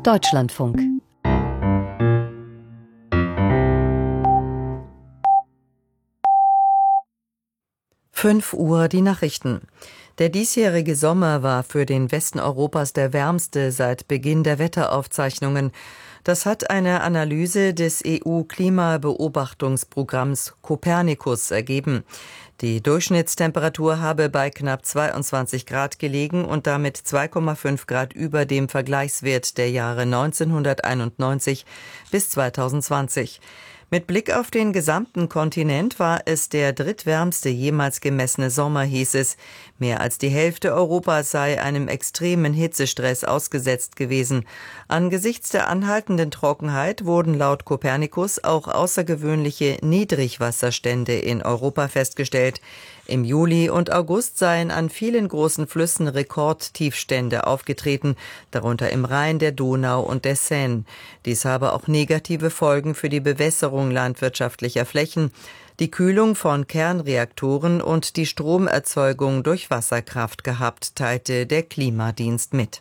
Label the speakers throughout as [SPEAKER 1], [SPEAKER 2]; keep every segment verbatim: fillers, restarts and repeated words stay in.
[SPEAKER 1] Deutschlandfunk. Fünf Uhr die Nachrichten. Der diesjährige Sommer war für den Westen Europas der wärmste seit Beginn der Wetteraufzeichnungen. Das hat eine Analyse des E U-Klimabeobachtungsprogramms Copernicus ergeben. Die Durchschnittstemperatur habe bei knapp zweiundzwanzig Grad gelegen und damit zwei Komma fünf Grad über dem Vergleichswert der Jahre neunzehnhunderteinundneunzig bis zweitausendzwanzig. Mit Blick auf den gesamten Kontinent war es der drittwärmste jemals gemessene Sommer, hieß es. Mehr als die Hälfte Europas sei einem extremen Hitzestress ausgesetzt gewesen. Angesichts der anhaltenden Trockenheit wurden laut Copernicus auch außergewöhnliche Niedrigwasserstände in Europa festgestellt. Im Juli und August seien an vielen großen Flüssen Rekordtiefstände aufgetreten, darunter im Rhein, der Donau und der Seine. Dies habe auch negative Folgen für die Bewässerung landwirtschaftlicher Flächen, die Kühlung von Kernreaktoren und die Stromerzeugung durch Wasserkraft gehabt, teilte der Klimadienst mit.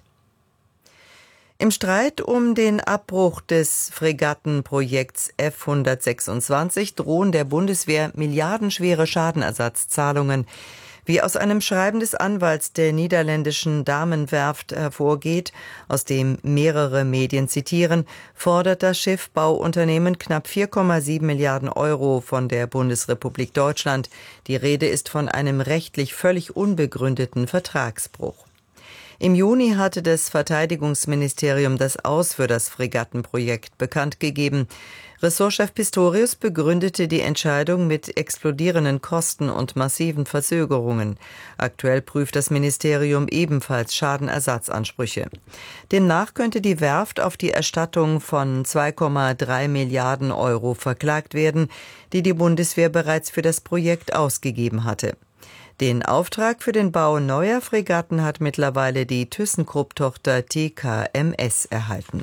[SPEAKER 1] Im Streit um den Abbruch des Fregattenprojekts F hundertsechsundzwanzig drohen der Bundeswehr milliardenschwere Schadenersatzzahlungen. Wie aus einem Schreiben des Anwalts der niederländischen Damenwerft hervorgeht, aus dem mehrere Medien zitieren, fordert das Schiffbauunternehmen knapp vier Komma sieben Milliarden Euro von der Bundesrepublik Deutschland. Die Rede ist von einem rechtlich völlig unbegründeten Vertragsbruch. Im Juni hatte das Verteidigungsministerium das Aus für das Fregattenprojekt bekannt gegeben. Ressortchef Pistorius begründete die Entscheidung mit explodierenden Kosten und massiven Verzögerungen. Aktuell prüft das Ministerium ebenfalls Schadenersatzansprüche. Demnach könnte die Werft auf die Erstattung von zwei Komma drei Milliarden Euro verklagt werden, die die Bundeswehr bereits für das Projekt ausgegeben hatte. Den Auftrag für den Bau neuer Fregatten hat mittlerweile die ThyssenKrupp-Tochter T K M S erhalten.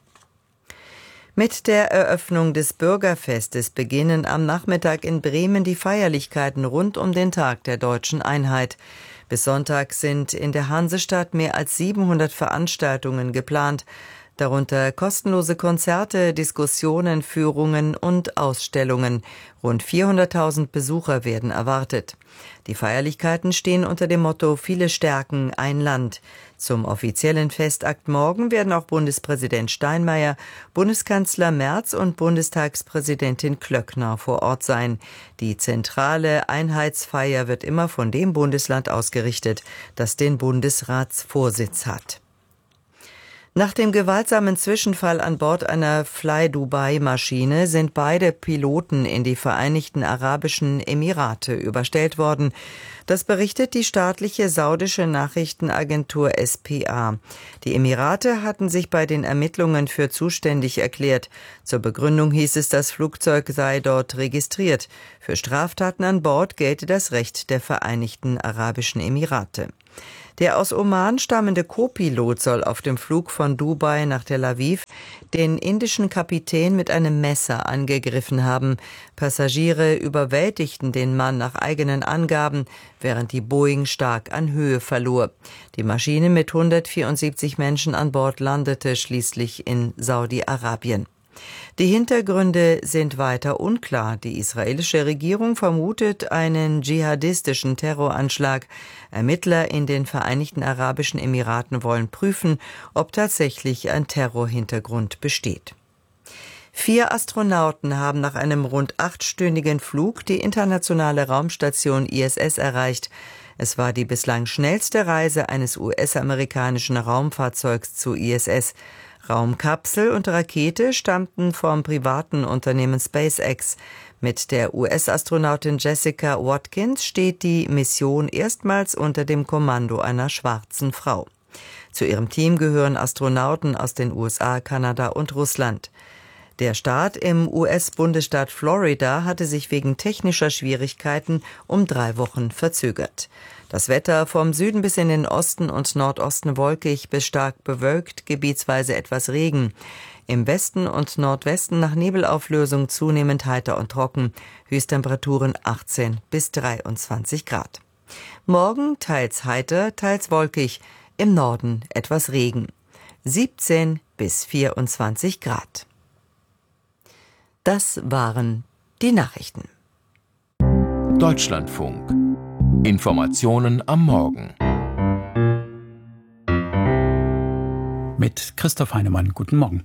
[SPEAKER 1] Mit der Eröffnung des Bürgerfestes beginnen am Nachmittag in Bremen die Feierlichkeiten rund um den Tag der Deutschen Einheit. Bis Sonntag sind in der Hansestadt mehr als siebenhundert Veranstaltungen geplant, darunter kostenlose Konzerte, Diskussionen, Führungen und Ausstellungen. Rund vierhunderttausend Besucher werden erwartet. Die Feierlichkeiten stehen unter dem Motto Viele Stärken, ein Land. Zum offiziellen Festakt morgen werden auch Bundespräsident Steinmeier, Bundeskanzler Merz und Bundestagspräsidentin Klöckner vor Ort sein. Die zentrale Einheitsfeier wird immer von dem Bundesland ausgerichtet, das den Bundesratsvorsitz hat. Nach dem gewaltsamen Zwischenfall an Bord einer Fly-Dubai-Maschine sind beide Piloten in die Vereinigten Arabischen Emirate überstellt worden. Das berichtet die staatliche saudische Nachrichtenagentur S P A. Die Emirate hatten sich bei den Ermittlungen für zuständig erklärt. Zur Begründung hieß es, das Flugzeug sei dort registriert. Für Straftaten an Bord gelte das Recht der Vereinigten Arabischen Emirate. Der aus Oman stammende Co-Pilot soll auf dem Flug von Dubai nach Tel Aviv den indischen Kapitän mit einem Messer angegriffen haben. Passagiere überwältigten den Mann nach eigenen Angaben, während die Boeing stark an Höhe verlor. Die Maschine mit hundertvierundsiebzig Menschen an Bord landete schließlich in Saudi-Arabien. Die Hintergründe sind weiter unklar. Die israelische Regierung vermutet einen dschihadistischen Terroranschlag. Ermittler in den Vereinigten Arabischen Emiraten wollen prüfen, ob tatsächlich ein Terrorhintergrund besteht. Vier Astronauten haben nach einem rund achtstündigen Flug die internationale Raumstation I S S erreicht. Es war die bislang schnellste Reise eines U S-amerikanischen Raumfahrzeugs zu I S S. Raumkapsel und Rakete stammten vom privaten Unternehmen SpaceX. Mit der U S-Astronautin Jessica Watkins steht die Mission erstmals unter dem Kommando einer schwarzen Frau. Zu ihrem Team gehören Astronauten aus den U S A, Kanada und Russland. Der Start im U S-Bundesstaat Florida hatte sich wegen technischer Schwierigkeiten um drei Wochen verzögert. Das Wetter vom Süden bis in den Osten und Nordosten wolkig bis stark bewölkt, gebietsweise etwas Regen. Im Westen und Nordwesten nach Nebelauflösung zunehmend heiter und trocken, Höchsttemperaturen achtzehn bis dreiundzwanzig Grad. Morgen teils heiter, teils wolkig, im Norden etwas Regen. siebzehn bis vierundzwanzig Grad. Das waren die Nachrichten.
[SPEAKER 2] Deutschlandfunk. Informationen am Morgen.
[SPEAKER 3] Mit Christoph Heinemann. Guten Morgen.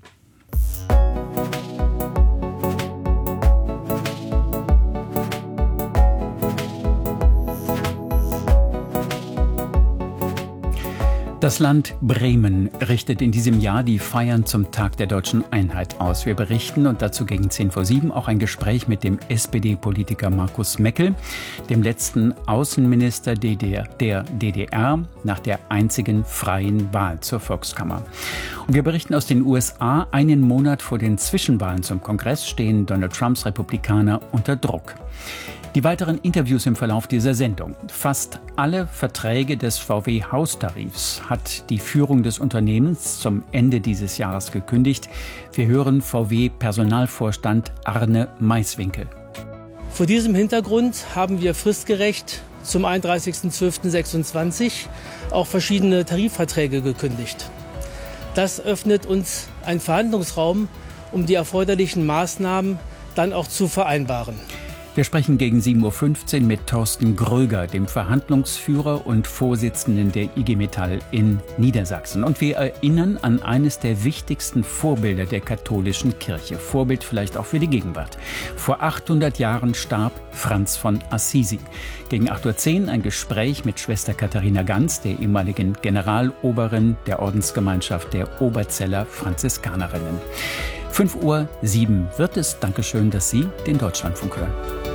[SPEAKER 3] Das Land Bremen richtet in diesem Jahr die Feiern zum Tag der deutschen Einheit aus. Wir berichten, und dazu gegen zehn vor sieben, auch ein Gespräch mit dem S P D-Politiker Markus Meckel, dem letzten Außenminister der D D R, nach der einzigen freien Wahl zur Volkskammer. Und wir berichten aus den U S A. Einen Monat vor den Zwischenwahlen zum Kongress stehen Donald Trumps Republikaner unter Druck. Die weiteren Interviews im Verlauf dieser Sendung. Fast alle Verträge des V W-Haustarifs hat die Führung des Unternehmens zum Ende dieses Jahres gekündigt. Wir hören V W-Personalvorstand Arne Maiswinkel.
[SPEAKER 4] Vor diesem Hintergrund haben wir fristgerecht zum einunddreißigsten zwölften sechsundzwanzig auch verschiedene Tarifverträge gekündigt. Das öffnet uns einen Verhandlungsraum, um die erforderlichen Maßnahmen dann auch zu vereinbaren.
[SPEAKER 3] Wir sprechen gegen sieben Uhr fünfzehn mit Thorsten Gröger, dem Verhandlungsführer und Vorsitzenden der I G Metall in Niedersachsen. Und wir erinnern an eines der wichtigsten Vorbilder der katholischen Kirche. Vorbild vielleicht auch für die Gegenwart. Vor achthundert Jahren starb Franz von Assisi. Gegen acht Uhr zehn ein Gespräch mit Schwester Katharina Ganz, der ehemaligen Generaloberin der Ordensgemeinschaft der Oberzeller Franziskanerinnen. fünf Uhr sieben wird es. Dankeschön, dass Sie den Deutschlandfunk hören.